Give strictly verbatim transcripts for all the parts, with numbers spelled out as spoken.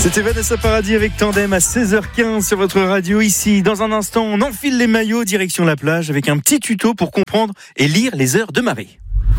C'était Vanessa Paradis avec Tandem à seize heures quinze sur votre radio. Ici, dans un instant, on enfile les maillots direction la plage avec un petit tuto pour comprendre et lire les heures de marée.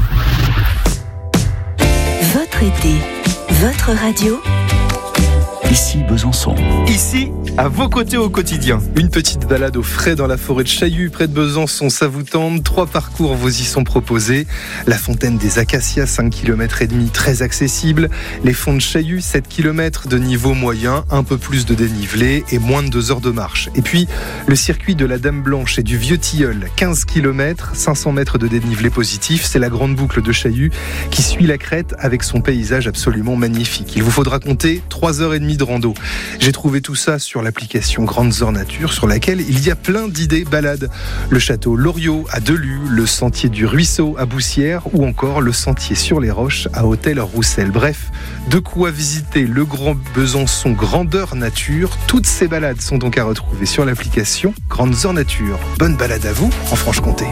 Votre été, votre radio. Ici Besançon. Ici, à vos côtés au quotidien. Une petite balade au frais dans la forêt de Chaillu, près de Besançon, ça vous tente. Trois parcours vous y sont proposés. La fontaine des Acacias, cinq kilomètres et demi, très accessible. Les fonds de Chaillu, sept kilomètres de niveau moyen, un peu plus de dénivelé et moins de deux heures de marche. Et puis, le circuit de la Dame Blanche et du Vieux Tilleul, quinze kilomètres, cinq cents mètres de dénivelé positif. C'est la grande boucle de Chaillu qui suit la crête avec son paysage absolument magnifique. Il vous faudra compter trois heures et demie de rando. J'ai trouvé tout ça sur l'application Grandes Heures Nature, sur laquelle il y a plein d'idées balades. Le château Loriot à Delus, le sentier du Ruisseau à Boussières ou encore le sentier sur les Roches à Hôtel-Roussel. Bref, de quoi visiter le Grand Besançon Grandeur Nature. Toutes ces balades sont donc à retrouver sur l'application Grandes Heures Nature. Bonne balade à vous en Franche-Comté.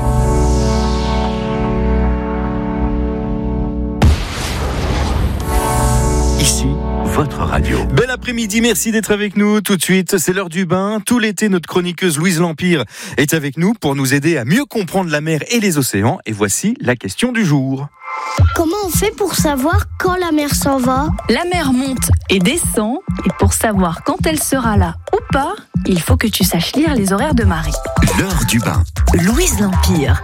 Ici, votre radio. Bel après-midi, merci d'être avec nous. Tout de suite, c'est l'heure du bain. Tout l'été, notre chroniqueuse Louise Lampire est avec nous pour nous aider à mieux comprendre la mer et les océans. Et voici la question du jour. Comment on fait pour savoir quand la mer s'en va ? La mer monte et descend, et pour savoir quand elle sera là ou pas, il faut que tu saches lire les horaires de marée. L'heure du bain. Louise Lampire.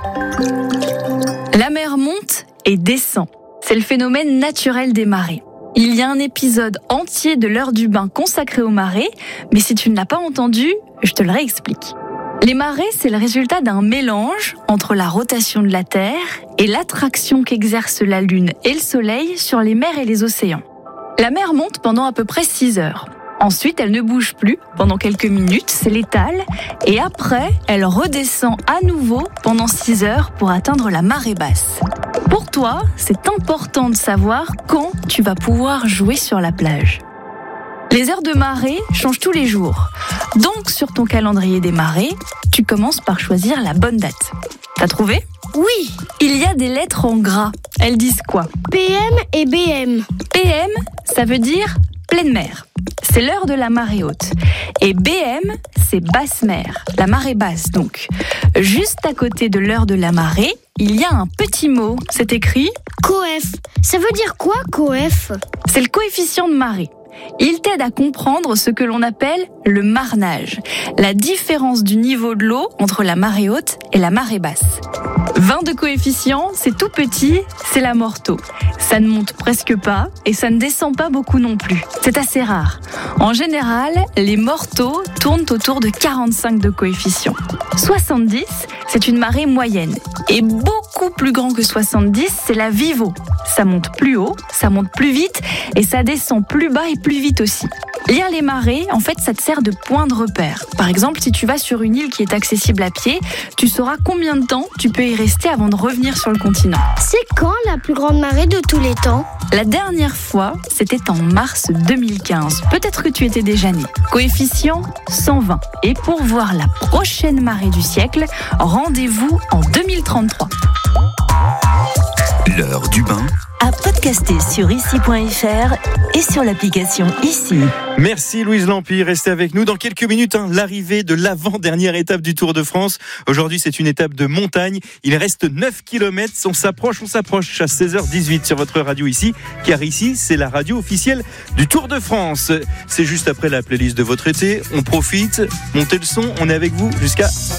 La mer monte et descend. C'est le phénomène naturel des marées. Il y a un épisode entier de l'heure du bain consacré aux marées, mais si tu ne l'as pas entendu, je te le réexplique. Les marées, c'est le résultat d'un mélange entre la rotation de la Terre et l'attraction qu'exercent la Lune et le Soleil sur les mers et les océans. La mer monte pendant à peu près six heures. Ensuite, elle ne bouge plus pendant quelques minutes, c'est l'étale, et après, elle redescend à nouveau pendant six heures pour atteindre la marée basse. Pour toi, c'est important de savoir quand tu vas pouvoir jouer sur la plage. Les heures de marée changent tous les jours. Donc, sur ton calendrier des marées, tu commences par choisir la bonne date. T'as trouvé ? Oui, Il y a des lettres en gras. Elles disent quoi ? P M et B M. P M, ça veut dire pleine mer. C'est l'heure de la marée haute. Et B M, c'est basse mer, la marée basse donc. Juste à côté de l'heure de la marée, il y a un petit mot. C'est écrit Coef. Ça veut dire quoi, coef ? C'est le coefficient de marée. Il t'aide à comprendre ce que l'on appelle le marnage, la différence du niveau de l'eau entre la marée haute et la marée basse. vingt de coefficient, c'est tout petit, c'est la morteau. Ça ne monte presque pas et ça ne descend pas beaucoup non plus. C'est assez rare. En général, les morteaux tournent autour de quarante-cinq de coefficient. soixante-dix, c'est une marée moyenne. Et beaucoup plus grand que soixante-dix, c'est la vivo. Ça monte plus haut, ça monte plus vite et ça descend plus bas et plus vite aussi. Lire les marées, en fait, ça te sert de point de repère. Par exemple, si tu vas sur une île qui est accessible à pied, tu sauras combien de temps tu peux y rester avant de revenir sur le continent. C'est quand la plus grande marée de tous les temps ? La dernière fois, c'était en mars deux mille quinze. Peut-être que tu étais déjà né. Coefficient cent vingt. Et pour voir la prochaine marée du siècle, rendez-vous en deux mille trente-trois. L'heure du bain. À podcaster sur ici point f r et sur l'application Ici. Merci Louise Lampire, restez avec nous. Dans quelques minutes, hein, l'arrivée de l'avant-dernière étape du Tour de France. Aujourd'hui, c'est une étape de montagne. Il reste neuf kilomètres. On s'approche, on s'approche à seize heures dix-huit sur votre radio ici, car ici, c'est la radio officielle du Tour de France. C'est juste après la playlist de votre été. On profite, montez le son, on est avec vous jusqu'à